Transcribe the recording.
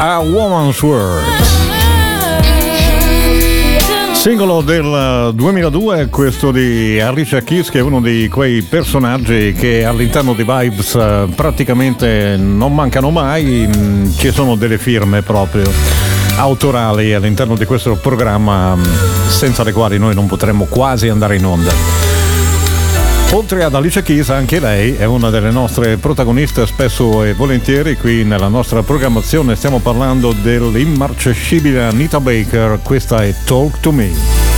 A Woman's World, singolo del 2002, questo di Alicia Keys, che è uno di quei personaggi che all'interno di Vibes praticamente non mancano mai. Ci sono delle firme proprio autorali all'interno di questo programma senza le quali noi non potremmo quasi andare in onda. Oltre ad Alicia Keys, anche lei è una delle nostre protagoniste spesso e volentieri qui nella nostra programmazione. Stiamo parlando dell'immarcescibile Anita Baker. Questa è Talk to Me.